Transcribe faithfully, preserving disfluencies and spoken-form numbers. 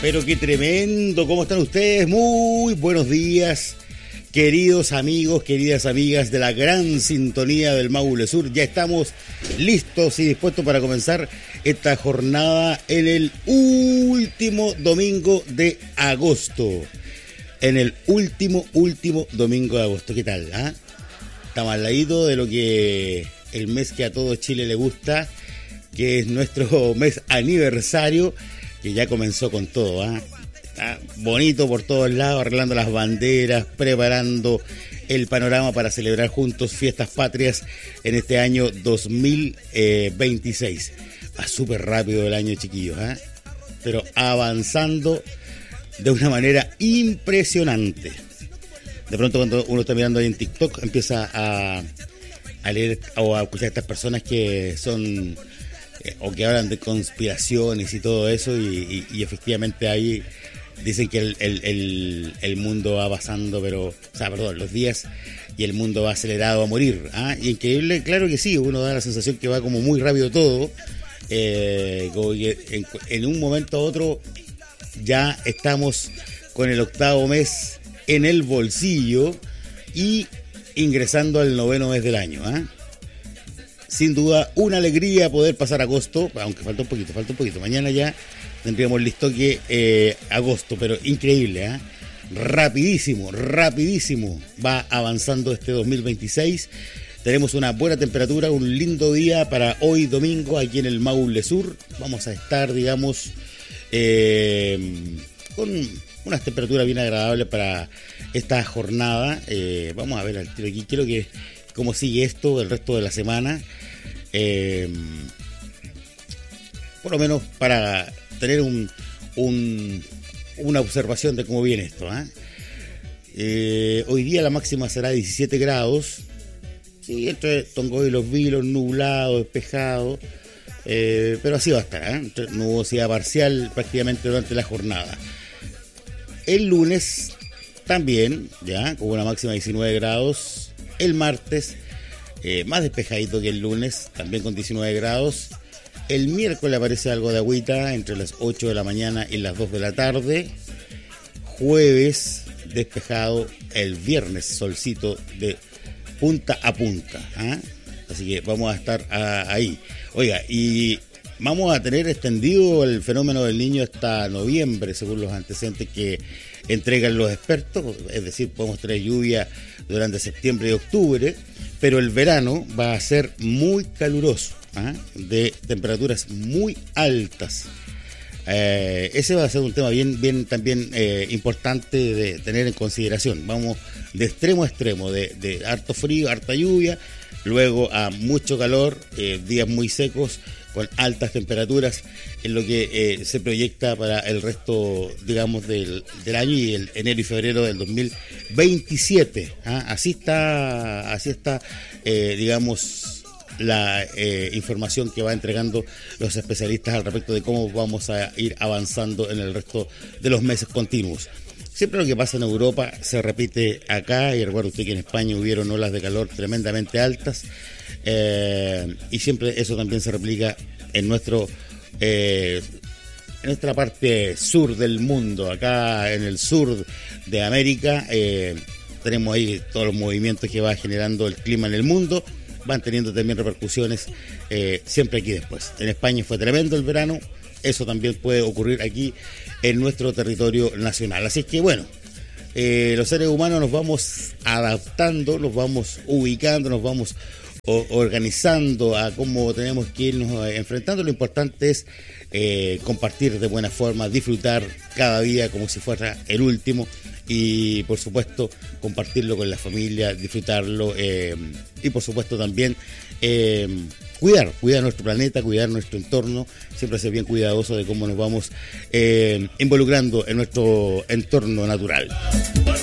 Pero qué tremendo, ¿cómo están ustedes? Muy buenos días, queridos amigos, queridas amigas de la gran sintonía del Maule Sur. Ya estamos listos y dispuestos para comenzar esta jornada en el último domingo de agosto. En el último, último domingo de agosto. ¿Qué tal? ¿Ah? Estamos al ladito de lo que el mes que a todo Chile le gusta, que es nuestro mes aniversario, que ya comenzó con todo, ¿ah? Está bonito por todos lados, arreglando las banderas, preparando el panorama para celebrar juntos fiestas patrias en este año dos mil veintiséis. Va súper rápido el año, chiquillos, ¿ah? Pero avanzando de una manera impresionante. De pronto cuando uno está mirando ahí en TikTok empieza a, a leer o a escuchar a estas personas que son o que hablan de conspiraciones y todo eso, y, y, y efectivamente ahí dicen que el, el, el, el mundo va pasando, pero, o sea, perdón, los días y el mundo va acelerado a morir, ¿ah? Y increíble, claro que sí, uno da la sensación que va como muy rápido todo, eh, como que en, en un momento a otro ya estamos con el octavo mes en el bolsillo y ingresando al noveno mes del año, ¿ah? Sin duda, una alegría poder pasar agosto, aunque falta un poquito, falta un poquito. Mañana ya tendríamos listo que eh, agosto, pero increíble, ¿eh? Rapidísimo, rapidísimo va avanzando este dos mil veintiséis. Tenemos una buena temperatura, un lindo día para hoy domingo aquí en el Maule Sur. Vamos a estar, digamos, eh, con unas temperaturas bien agradables para esta jornada. Eh, vamos a ver al tiro aquí, quiero que cómo sigue esto el resto de la semana, eh, por lo menos para tener un, un una observación de cómo viene esto, ¿eh? Eh, hoy día la máxima será diecisiete grados, sí, entre Tongoy y Los Vilos, nublado, despejado, eh, pero así va a estar, ¿eh? Nubosidad parcial prácticamente durante la jornada. El lunes también, ya, con una máxima de diecinueve grados. El martes, eh, más despejadito que el lunes, también con diecinueve grados. El miércoles aparece algo de agüita entre las ocho de la mañana y las dos de la tarde. Jueves, despejado. El viernes, solcito de punta a punta, ¿eh? Así que vamos a estar a, ahí. Oiga, y vamos a tener extendido el fenómeno del Niño hasta noviembre, según los antecedentes que entregan los expertos. Es decir, podemos tener lluvia durante septiembre y octubre, pero el verano va a ser muy caluroso, ¿eh? De temperaturas muy altas. Eh, ese va a ser un tema bien, bien también eh, importante de tener en consideración. Vamos de extremo a extremo, de, de harto frío, harta lluvia, luego a mucho calor, eh, días muy secos con altas temperaturas, en lo que eh, se proyecta para el resto, digamos, del, del año y el enero y febrero del dos mil veintisiete. ¿Ah? Así está, así está, eh, digamos, la eh, información que va entregando los especialistas al respecto de cómo vamos a ir avanzando en el resto de los meses continuos. Siempre lo que pasa en Europa se repite acá, y recuerda usted que en España hubieron olas de calor tremendamente altas, eh, y siempre eso también se replica en nuestro eh, en nuestra parte sur del mundo. Acá en el sur de América eh, tenemos ahí todos los movimientos que va generando el clima en el mundo, van teniendo también repercusiones eh, siempre aquí después. En España fue tremendo el verano, eso también puede ocurrir aquí en nuestro territorio nacional. Así que bueno, eh, los seres humanos nos vamos adaptando, nos vamos ubicando, nos vamos o, organizando a cómo tenemos que irnos enfrentando. Lo importante es eh, compartir de buena forma, disfrutar cada día como si fuera el último, y por supuesto compartirlo con la familia, disfrutarlo, eh, y por supuesto también eh, cuidar, cuidar nuestro planeta, cuidar nuestro entorno, siempre ser bien cuidadoso de cómo nos vamos eh, involucrando en nuestro entorno natural.